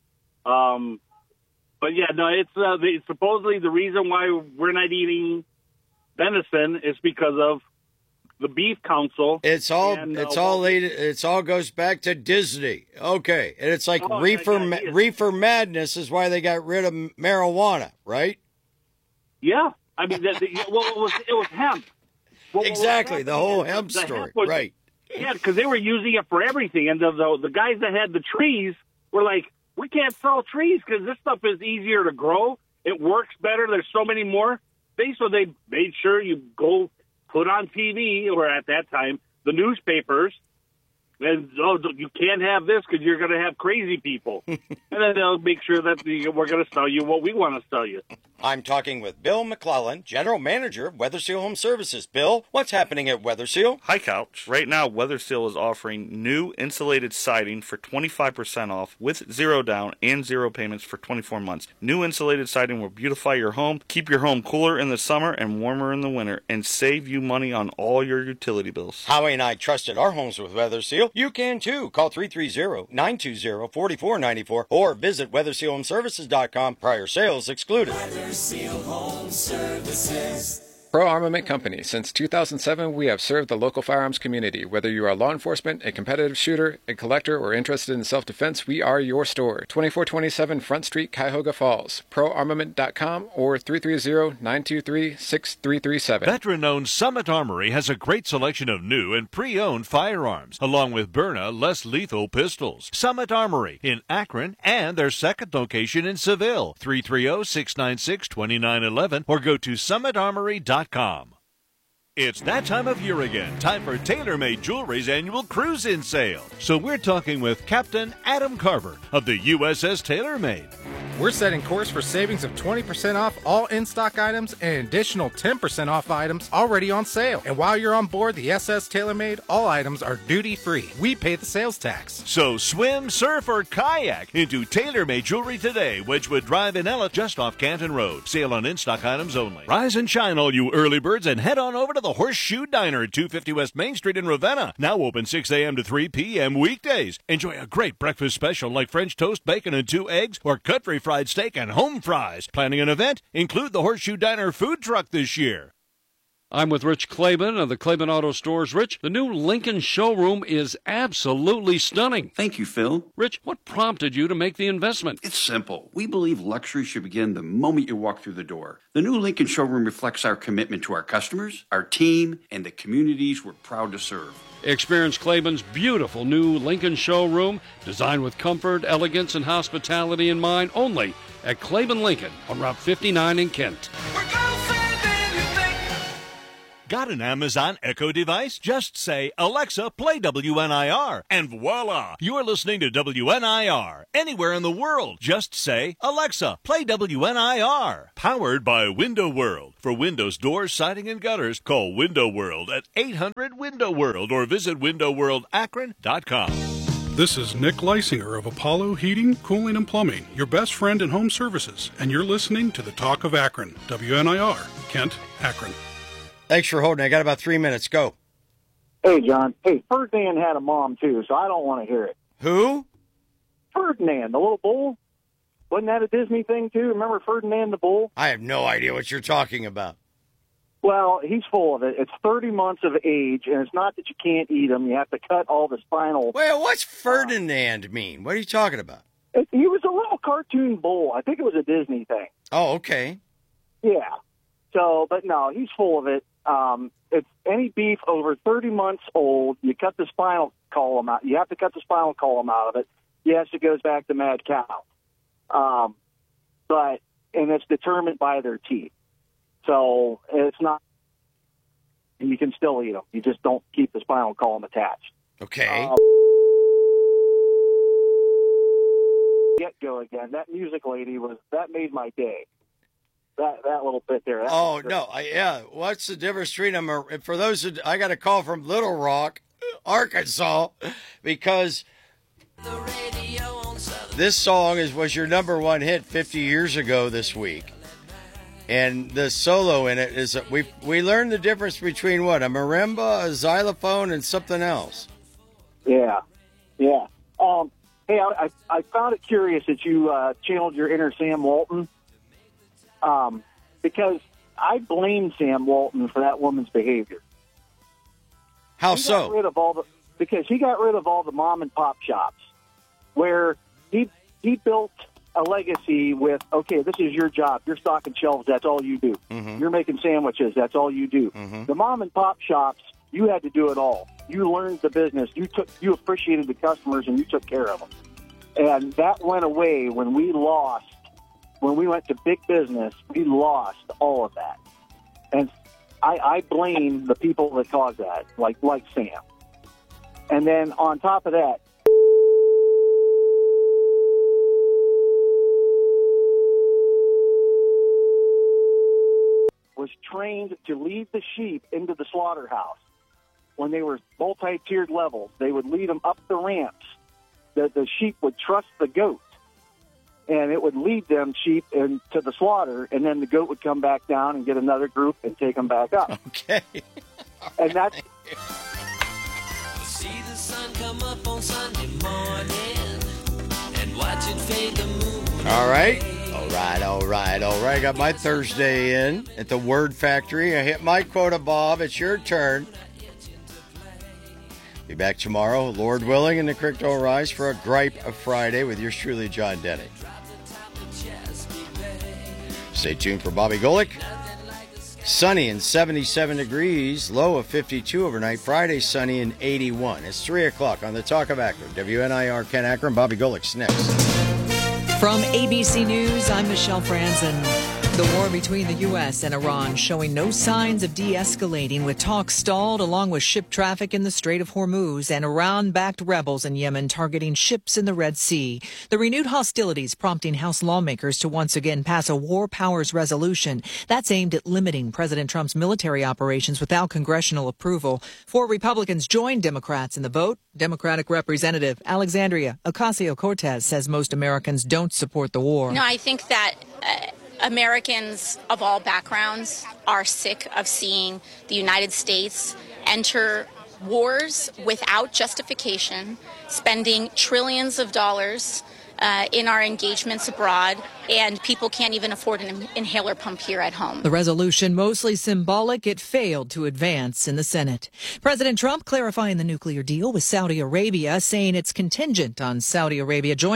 Um, but yeah, no, it's uh, the, supposedly the reason why we're not eating venison is because of the Beef Council. It's all. and, uh, it's all. Laid, it's all goes back to Disney. Okay, and it's like Oh, reefer. yeah, ma- yeah. reefer madness is why they got rid of marijuana, right? Yeah, I mean, the, the, well, it was it was hemp. Well, what was Exactly, the happening whole is hemp the story, was- right? Yeah, because they were using it for everything, and the, the the guys that had the trees were like, "We can't sell trees because this stuff is easier to grow. It works better. There's so many more." They so they made sure you go put on T V or at that time the newspapers. And oh, you can't have this because you're going to have crazy people, and then they'll make sure that the, we're going to sell you what we want to sell you. I'm talking with Bill McClellan, General Manager of Weather Seal Home Services. Bill, what's happening at Weather Seal? Hi, Couch. Right now, Weather Seal is offering new insulated siding for twenty-five percent off with zero down and zero payments for twenty-four months. New insulated siding will beautify your home, keep your home cooler in the summer and warmer in the winter, and save you money on all your utility bills. Howie and I trusted our homes with Weather Seal. You can too. Call three three zero, nine two zero, four four nine four or visit weather seal home services dot com. Prior sales excluded. Weather Seal Home Services. Pro Armament Company. Since two thousand seven, we have served the local firearms community. Whether you are law enforcement, a competitive shooter, a collector, or interested in self-defense, we are your store. twenty-four twenty-seven Front Street, Cuyahoga Falls. pro armament dot com or three three zero, nine two three, six three three seven. Veteran-owned Summit Armory has a great selection of new and pre-owned firearms, along with Byrna less lethal pistols. Summit Armory in Akron and their second location in Seville. three three zero, six nine six, two nine one one or go to summit armory dot com. It's that time of year again. Time for TaylorMade Jewelry's annual cruise-in sale. So we're talking with Captain Adam Carver of the U S S TaylorMade. We're setting course for savings of twenty percent off all in-stock items and an additional ten percent off items already on sale. And while you're on board the S S TaylorMade, all items are duty-free. We pay the sales tax. So swim, surf, or kayak into TaylorMade Jewelry today, Wedgwood Drive in Ella, just off Canton Road. Sale on in-stock items only. Rise and shine, all you early birds, and head on over to the Horseshoe Diner at two fifty West Main Street in Ravenna. Now open six a.m. to three p.m. weekdays. Enjoy a great breakfast special like French toast, bacon, and two eggs, or country fried steak and home fries. Planning an event? Include the Horseshoe Diner food truck this year. I'm with Rich Claiborne of the Claiborne Auto Stores. Rich, the new Lincoln showroom is absolutely stunning. Thank you, Phil. Rich, what prompted you to make the investment? It's simple. We believe luxury should begin the moment you walk through the door. The new Lincoln showroom reflects our commitment to our customers, our team, and the communities we're proud to serve. Experience Claiborne's beautiful new Lincoln showroom, designed with comfort, elegance, and hospitality in mind, only at Claiborne Lincoln on Route fifty-nine in Kent. Got an Amazon Echo device? Just say, Alexa, play W N I R, and voila, you're listening to W N I R. Anywhere in the world, just say, Alexa, play W N I R. Powered by Window World. For windows, doors, siding, and gutters, call Window World at eight hundred window world or visit window world akron dot com. This is Nick Leisinger of Apollo Heating, Cooling, and Plumbing, your best friend in home services, and you're listening to the Talk of Akron, W N I R, Kent, Akron. Thanks for holding. I got about three minutes. Go. Hey, John. Hey, Ferdinand had a mom, too, so I don't want to hear it. Who? Ferdinand, the little bull. Wasn't that a Disney thing, too? Remember Ferdinand the bull? I have no idea what you're talking about. Well, he's full of it. It's thirty months of age, and it's not that you can't eat them. You have to cut all the spinal. Well, what's Ferdinand mean? What are you talking about? It, he was a little cartoon bull. I think it was a Disney thing. Oh, okay. Yeah. So, but no, he's full of it. Um, it's any beef over thirty months old, you cut the spinal column out. You have to cut the spinal column out of it. Yes, it goes back to mad cow. Um, but, and it's determined by their teeth. So it's not, you can still eat them. You just don't keep the spinal column attached. Okay. Uh, get go again. That music lady was, that made my day. That that little bit there. That oh no, I, yeah. What's the difference between them? Or, for those who, I got a call from Little Rock, Arkansas, because this song is was your number one hit fifty years ago this week, and the solo in it is we we learned the difference between what, a marimba, a xylophone, and something else. Yeah, yeah. Um, hey, I, I I found it curious that you uh, channeled your inner Sam Walton. Um, because I blame Sam Walton for that woman's behavior. How he so? Got rid of all the, because he got rid of all the mom and pop shops where he he built a legacy with, okay, this is your job. You're stocking shelves. That's all you do. Mm-hmm. You're making sandwiches. That's all you do. Mm-hmm. The mom and pop shops, you had to do it all. You learned the business. You took, you appreciated the customers, and you took care of them. And that went away when we lost. When we went to big business, we lost all of that. And I, I blame the people that caused that, like like Sam. And then on top of that, was trained to lead the sheep into the slaughterhouse. When they were multi-tiered levels, they would lead them up the ramps. The, the sheep would trust the goat. And it would lead them sheep into the slaughter, and then the goat would come back down and get another group and take them back up. Okay. And that's... See the sun come up on Sunday morning and watch it fade the moon. All right. All right, all right, all right. I got my Thursday in at the Word Factory. I hit my quota, Bob. It's your turn. Be back tomorrow, Lord willing, and the creek don't rise for a Gripe of Friday with yours truly, John Denny. Stay tuned for Bobby Golick. Sunny and seventy-seven degrees, low of fifty-two overnight. Friday, sunny and eighty-one. It's three o'clock on the Talk of Akron. W N I R, Ken Akron. Bobby Golick's next. From A B C News, I'm Michelle Franzen. The war between the U S and Iran showing no signs of de-escalating, with talks stalled along with ship traffic in the Strait of Hormuz and Iran-backed rebels in Yemen targeting ships in the Red Sea. The renewed hostilities prompting House lawmakers to once again pass a war powers resolution that's aimed at limiting President Trump's military operations without congressional approval. Four Republicans joined Democrats in the vote. Democratic Representative Alexandria Ocasio-Cortez says most Americans don't support the war. No, I think that uh, Americans of all backgrounds are sick of seeing the United States enter wars without justification, spending trillions of dollars uh, in our engagements abroad, and people can't even afford an inhaler pump here at home. The resolution, mostly symbolic, it failed to advance in the Senate. President Trump clarifying the nuclear deal with Saudi Arabia, saying it's contingent on Saudi Arabia joining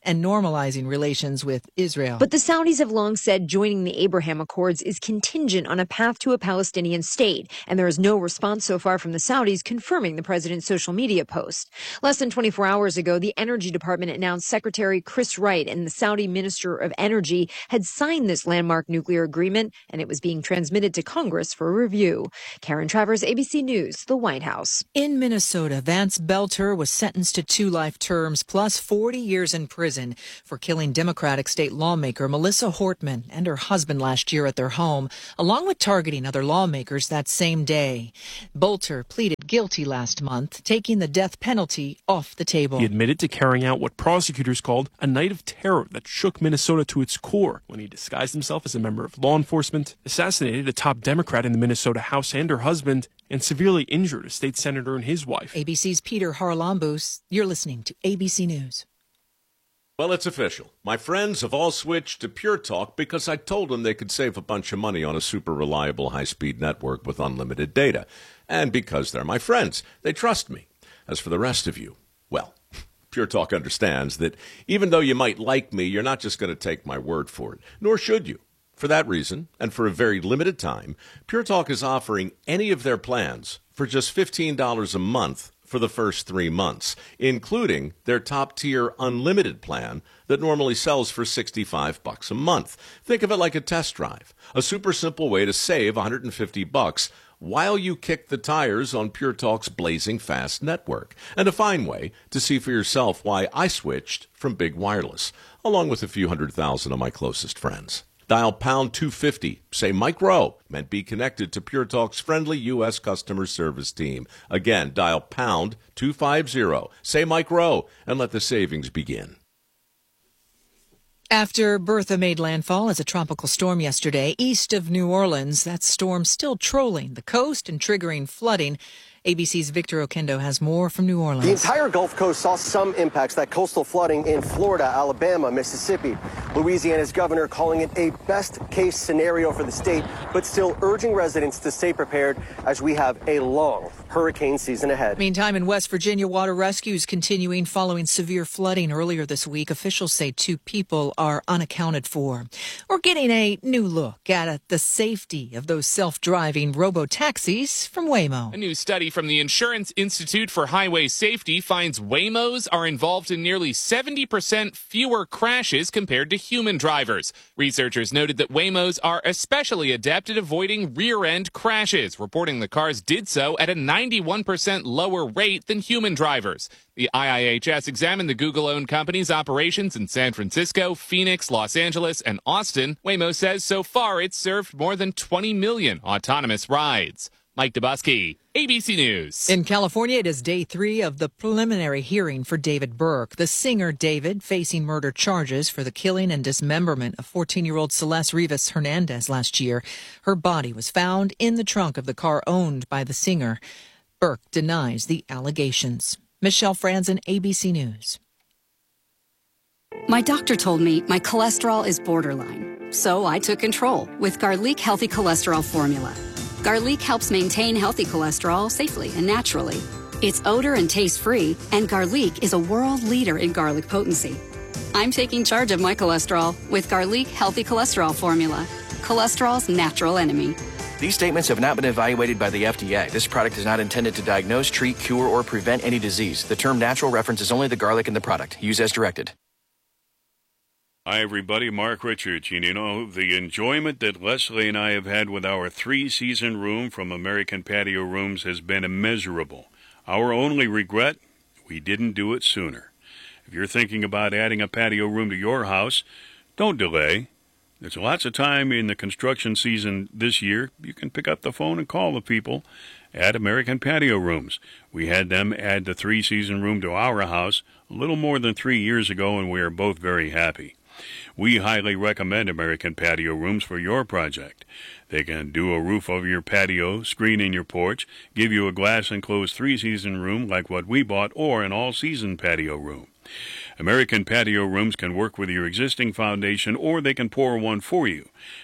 and normalizing relations with Israel. But the Saudis have long said joining the Abraham Accords is contingent on a path to a Palestinian state, and there is no response so far from the Saudis confirming the president's social media post. Less than twenty-four hours ago, the Energy Department announced Secretary Chris Wright and the Saudi Minister of Energy had signed this landmark nuclear agreement, and it was being transmitted to Congress for review. Karen Travers, A B C News, the White House. In Minnesota, Vance Belter was sentenced to two life terms plus forty years in prison for killing Democratic state lawmaker Melissa Hortman and her husband last year at their home, along with targeting other lawmakers that same day. Belter pleaded guilty last month, taking the death penalty off the table. He admitted to carrying out what prosecutors called a night of terror that shook Minnesota to its core when he disguised himself as a member of law enforcement, assassinated a top Democrat in the Minnesota House and her husband, and severely injured a state senator and his wife. A B C's Peter Haralambous. You're listening to A B C News. Well, it's official. My friends have all switched to Pure Talk because I told them they could save a bunch of money on a super reliable high-speed network with unlimited data. And because they're my friends, they trust me. As for the rest of you, well, Pure Talk understands that even though you might like me, you're not just going to take my word for it, nor should you. For that reason, and for a very limited time, Pure Talk is offering any of their plans for just fifteen dollars a month for the first three months, including their top-tier unlimited plan that normally sells for sixty-five bucks a month. Think of it like a test drive, a super simple way to save one hundred fifty bucks while you kick the tires on Pure Talk's blazing fast network, and a fine way to see for yourself why I switched from Big Wireless, along with a few hundred thousand of my closest friends. Dial pound two fifty, say Mike Rowe, and be connected to Pure Talk's friendly U S customer service team. Again, dial pound two fifty, say Mike Rowe, and let the savings begin. After Bertha made landfall as a tropical storm yesterday east of New Orleans, that storm still trolling the coast and triggering flooding. A B C's Victor Okendo has more from New Orleans. The entire Gulf Coast saw some impacts, that coastal flooding in Florida, Alabama, Mississippi. Louisiana's governor calling it a best-case scenario for the state, but still urging residents to stay prepared as we have a long hurricane season ahead. Meantime, in West Virginia, water rescues continuing following severe flooding earlier this week. Officials say two people are unaccounted for. We're getting a new look at the safety of those self-driving robo-taxis from Waymo. A new study from the Insurance Institute for Highway Safety finds Waymos are involved in nearly seventy percent fewer crashes compared to human drivers. Researchers noted that Waymos are especially adept at avoiding rear-end crashes, reporting the cars did so at a ninety-one percent lower rate than human drivers. The I I H S examined the Google-owned company's operations in San Francisco, Phoenix, Los Angeles, and Austin. Waymo says so far it's served more than twenty million autonomous rides. Mike Dubusky, A B C News. In California, it is day three of the preliminary hearing for David Burke. The singer David facing murder charges for the killing and dismemberment of fourteen-year-old Celeste Rivas Hernandez last year. Her body was found in the trunk of the car owned by the singer. Burke denies the allegations. Michelle Franzen, A B C News. My doctor told me my cholesterol is borderline, so I took control with Garlic Healthy Cholesterol Formula. Garlic helps maintain healthy cholesterol safely and naturally. It's odor and taste-free, and Garlic is a world leader in garlic potency. I'm taking charge of my cholesterol with Garlic Healthy Cholesterol Formula, cholesterol's natural enemy. These statements have not been evaluated by the F D A. This product is not intended to diagnose, treat, cure, or prevent any disease. The term natural references only the garlic in the product. Use as directed. Hi, everybody. Mark Richards. You know, the enjoyment that Leslie and I have had with our three-season room from American Patio Rooms has been immeasurable. Our only regret, we didn't do it sooner. If you're thinking about adding a patio room to your house, don't delay. There's lots of time in the construction season this year. You can pick up the phone and call the people at American Patio Rooms. We had them add the three-season room to our house a little more than three years ago, and we are both very happy. We highly recommend American Patio Rooms for your project. They can do a roof over your patio, screen in your porch, give you a glass-enclosed three-season room like what we bought, or an all-season patio room. American Patio Rooms can work with your existing foundation, or they can pour one for you.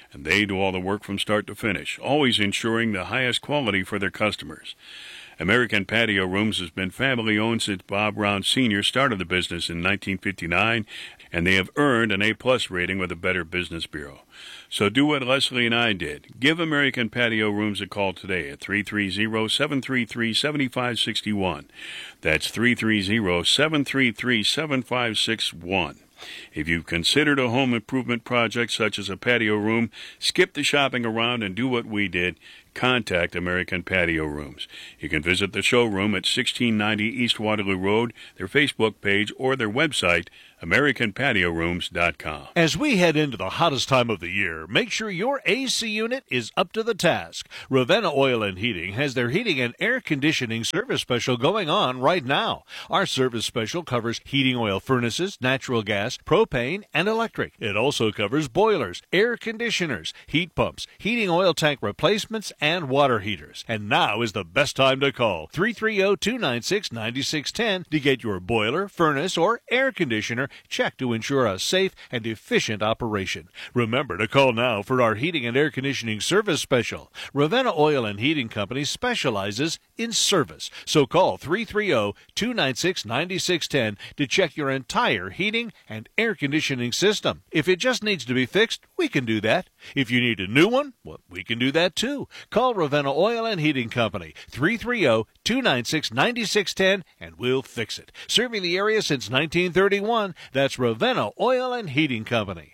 and they do all the work from start to finish, always ensuring the highest quality for their customers. American Patio Rooms has been family-owned since Bob Round Senior started the business in nineteen fifty-nine, and they have earned an A-plus rating with the Better Business Bureau. So do what Leslie and I did. Give American Patio Rooms a call today at three three zero, seven three three, seven five six one. That's three three zero, seven three three, seven five six one. If you've considered a home improvement project such as a patio room, skip the shopping around and do what we did. Contact American Patio Rooms. You can visit the showroom at sixteen ninety East Waterloo Road, their Facebook page, or their website, american patio rooms dot com. As we head into the hottest time of the year, make sure your A C unit is up to the task. Ravenna Oil and Heating has their heating and air conditioning service special going on right now. Our service special covers heating oil furnaces, natural gas, propane, and electric. It also covers boilers, air conditioners, heat pumps, heating oil tank replacements, and water heaters. And now is the best time to call three three zero, two nine six, nine six one zero to get your boiler, furnace, or air conditioner checked to ensure a safe and efficient operation. Remember to call now for our heating and air conditioning service special. Ravenna Oil and Heating Company specializes in service. So call three three zero, two nine six, nine six one zero to check your entire heating and air conditioning system. If it just needs to be fixed, we can do that. If you need a new one, well, we can do that too. Call Ravenna Oil and Heating Company, three three zero, two nine six, nine six one zero, and we'll fix it. Serving the area since nineteen thirty-one, that's Ravenna Oil and Heating Company.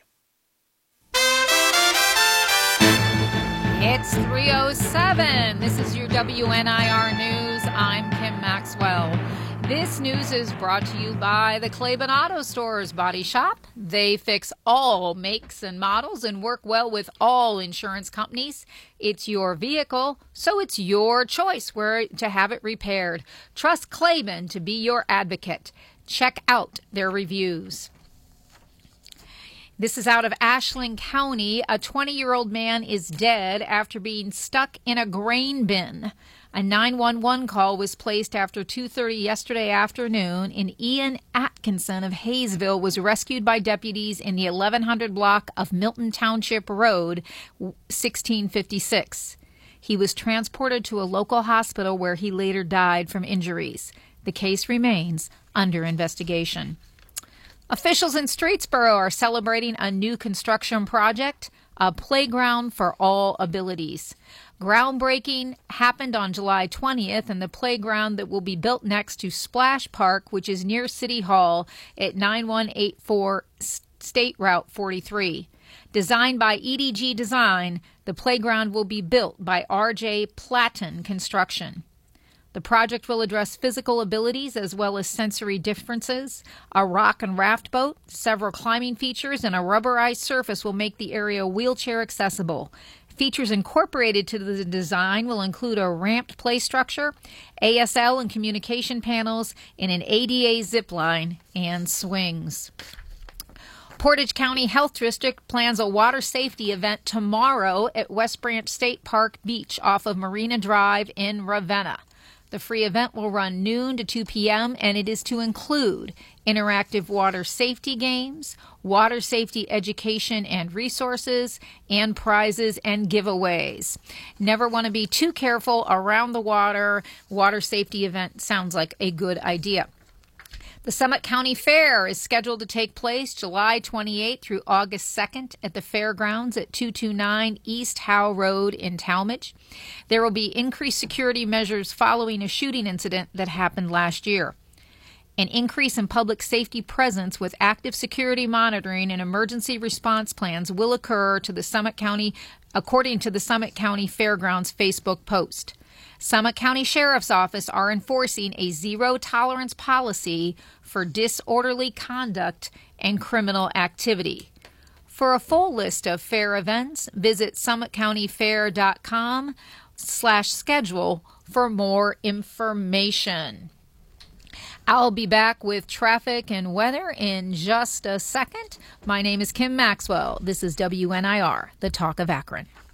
It's three oh seven. This is your W N I R News. I'm Kim Maxwell. This news is brought to you by the Claiborne Auto Stores Body Shop. They fix all makes and models and work well with all insurance companies. It's your vehicle, so it's your choice where to have it repaired. Trust Claiborne to be your advocate. Check out their reviews. This is out of Ashland County. A twenty-year-old man is dead after being stuck in a grain bin. A nine one one call was placed after two thirty yesterday afternoon, and Ian Atkinson of Hayesville was rescued by deputies in the eleven hundred block of Milton Township Road, sixteen fifty-six. He was transported to a local hospital where he later died from injuries. The case remains under investigation. Officials in Streetsboro are celebrating a new construction project, a playground for all abilities. Groundbreaking happened on July twentieth, and the playground that will be built next to Splash Park, which is near City Hall at nine one eight four State Route forty-three. Designed by E D G Design, the playground will be built by R J Platten Construction. The project will address physical abilities as well as sensory differences. A rock and raft boat, several climbing features, and a rubberized surface will make the area wheelchair accessible. Features incorporated to the design will include a ramped play structure, A S L and communication panels, and an A D A zip line and swings. Portage County Health District plans a water safety event tomorrow at West Branch State Park Beach off of Marina Drive in Ravenna. The free event will run noon to two p.m., and it is to include interactive water safety games, water safety education and resources, and prizes and giveaways. Never want to be too careful around the water. Water safety event sounds like a good idea. The Summit County Fair is scheduled to take place July twenty-eighth through August second at the fairgrounds at two twenty-nine East Howe Road in Talmadge. There will be increased security measures following a shooting incident that happened last year. An increase in public safety presence with active security monitoring and emergency response plans will occur to the Summit County, according to the Summit County Fairgrounds Facebook post. Summit County Sheriff's Office are enforcing a zero-tolerance policy for disorderly conduct and criminal activity. For a full list of fair events, visit summit county fair dot com slash schedule for more information. I'll be back with traffic and weather in just a second. My name is Kim Maxwell. This is W N I R, the Talk of Akron.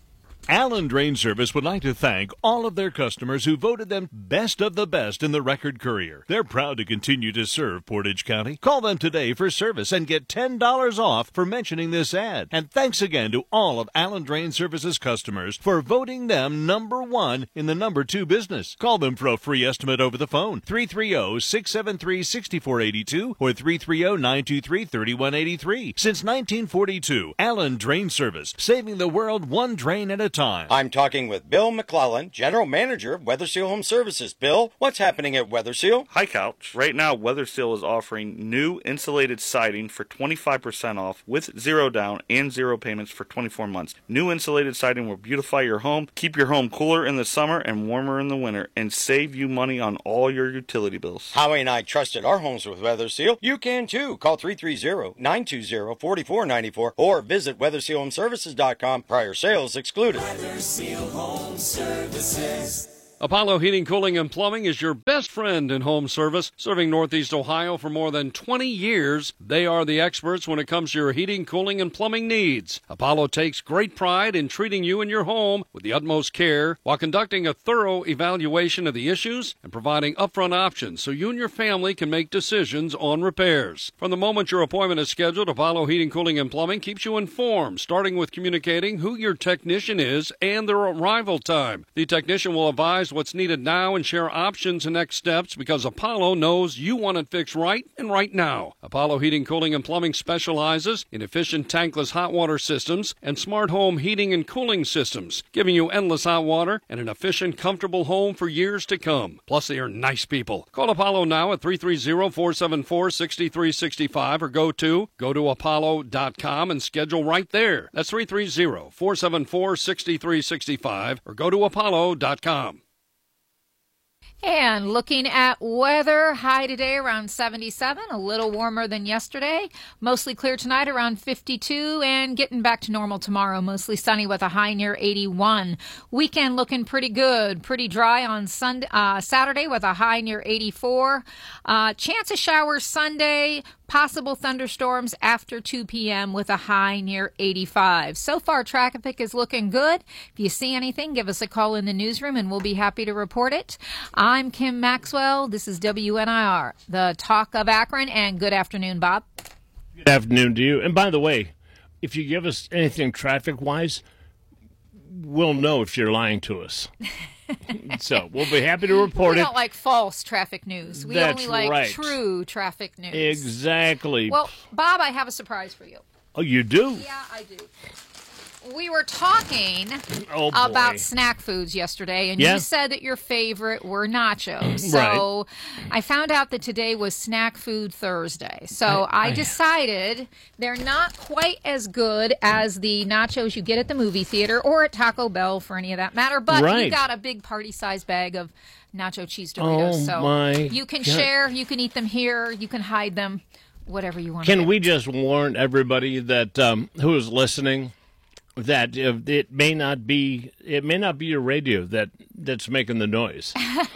Allen Drain Service would like to thank all of their customers who voted them best of the best in the Record Courier. They're proud to continue to serve Portage County. Call them today for service and get ten dollars off for mentioning this ad. And thanks again to all of Allen Drain Service's customers for voting them number one in the number two business. Call them for a free estimate over the phone, three three zero, six seven three, six four eight two or three three zero, nine two three, three one eight three. Since nineteen forty-two, Allen Drain Service, saving the world one drain at a time. I'm talking with Bill McClellan, General Manager of Weatherseal Home Services. Bill, what's happening at Weatherseal? Hi, Couch. Right now, Weatherseal is offering new insulated siding for twenty-five percent off with zero down and zero payments for twenty-four months. New insulated siding will beautify your home, keep your home cooler in the summer and warmer in the winter, and save you money on all your utility bills. Howie and I trusted our homes with Weatherseal. You can too. Call three three zero, nine two zero, four four nine four or visit weatherseal home services dot com. Prior sales excluded. Weatherseal Home Services. Apollo Heating, Cooling, and Plumbing is your best friend in home service, serving Northeast Ohio for more than twenty years. They are the experts when it comes to your heating, cooling, and plumbing needs. Apollo takes great pride in treating you and your home with the utmost care while conducting a thorough evaluation of the issues and providing upfront options so you and your family can make decisions on repairs. From the moment your appointment is scheduled, Apollo Heating, Cooling, and Plumbing keeps you informed, starting with communicating who your technician is and their arrival time. The technician will advise what's needed now and share options and next steps because Apollo knows you want it fixed right and right now. Apollo Heating, Cooling, and Plumbing specializes in efficient tankless hot water systems and smart home heating and cooling systems, giving you endless hot water and an efficient, comfortable home for years to come. Plus, they are nice people. Call Apollo now at three three zero, four seven four, six three six five or go to go to apollo dot com and schedule right there. That's three three zero, four seven four, six three six five or go to apollo dot com. And looking at weather, high today around seventy-seven, a little warmer than yesterday. Mostly clear tonight around fifty-two and getting back to normal tomorrow. Mostly sunny with a high near eighty-one. Weekend looking pretty good. Pretty dry on Sunday, uh, Saturday with a high near eighty-four. Uh, chance of showers Sunday. Possible thunderstorms after two p.m. with a high near eighty-five. So far, traffic is looking good. If you see anything, give us a call in the newsroom and we'll be happy to report it. I'm Kim Maxwell. This is W N I R, the Talk of Akron, and good afternoon, Bob. Good afternoon to you. And by the way, if you give us anything traffic-wise, we'll know if you're lying to us. So we'll be happy to report we it. We don't like false traffic news. We That's only like right. true traffic news. Exactly. Well, Bob, I have a surprise for you. Oh, you do? Yeah, I do. We were talking oh, about snack foods yesterday, and yeah. you said that your favorite were nachos. So right. I found out that today was Snack Food Thursday. So I, I, I decided they're not quite as good as the nachos you get at the movie theater or at Taco Bell, for any of that matter. But right. you got a big party-sized bag of nacho cheese Doritos. Oh, so my you can God. share, you can eat them here, you can hide them, whatever you want. Can to do. we just warn everybody that um, who is listening that it may not be it may not be your radio that that's making the noise.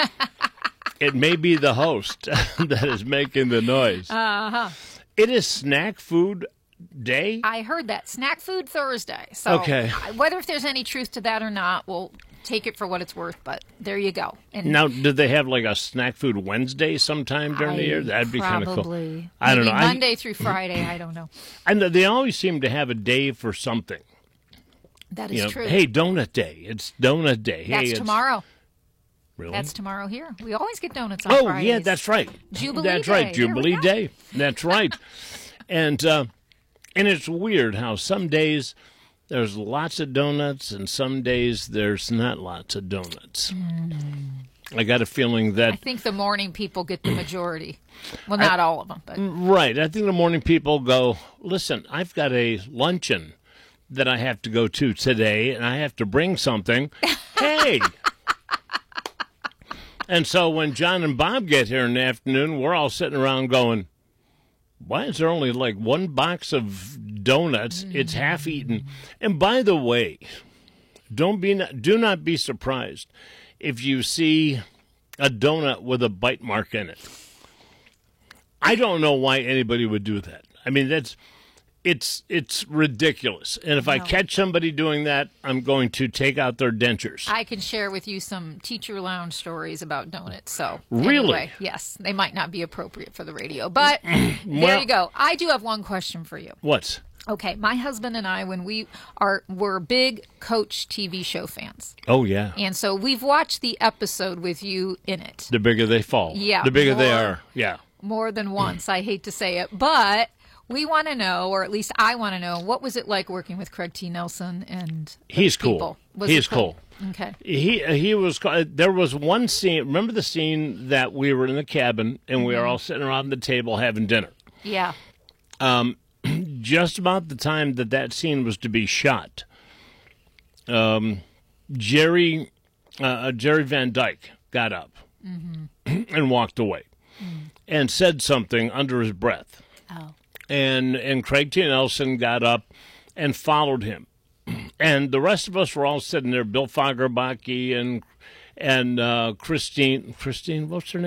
It may be the host that is making the noise. Uh-huh. It is Snack Food Day. I heard that. Snack Food Thursday. So okay. Whether if there's any truth to that or not, we'll take it for what it's worth, but there you go. And now, did they have like a Snack Food Wednesday sometime during I the year? That'd be kind of cool. Probably. I don't Maybe know. Monday I, through Friday, I don't know. And they always seem to have a day for something. That is you know, true. Hey, donut day. It's donut day. That's hey, it's, tomorrow. Really? That's tomorrow here. We always get donuts on oh, Fridays. yeah, that's right. Jubilee That's Day. right, Jubilee Day. That's right. and uh, and it's weird how some days there's lots of donuts and some days there's not lots of donuts. Mm. I got a feeling that... I think the morning people get the majority. Well, not I, all of them. But. Right. I think the morning people go, listen, I've got a luncheon that I have to go to today, and I have to bring something. Hey! And so when John and Bob get here in the afternoon, we're all sitting around going, why is there only like one box of donuts? Mm-hmm. It's half eaten. And by the way, don't be do not be surprised if you see a donut with a bite mark in it. I don't know why anybody would do that. I mean, that's It's it's ridiculous. And if I No. catch somebody doing that, I'm going to take out their dentures. I can share with you some teacher lounge stories about donuts. So Really? anyway, yes, they might not be appropriate for the radio, but there Well- you go. I do have one question for you. What? Okay, my husband and I, when we are, we're big Coach T V show fans. Oh, yeah. And so we've watched the episode with you in it The bigger they fall. Yeah, The bigger they more- are. Yeah. more than once. I hate to say it, but we want to know, or at least I want to know, what was it like working with Craig T. Nelson and the He's cool. people? Was He's it cool. Okay. He he was. There was one scene. Remember the scene that we were in the cabin and we were Mhm. all sitting around the table having dinner. Yeah. Um, just about the time that that scene was to be shot, um, Jerry uh, Jerry Van Dyke got up Mm-hmm. and walked away and said something under his breath. Oh. And and Craig T. Nelson got up and followed him. And the rest of us were all sitting there, Bill Fagerbacke and and uh, Christine, Christine, what's her name?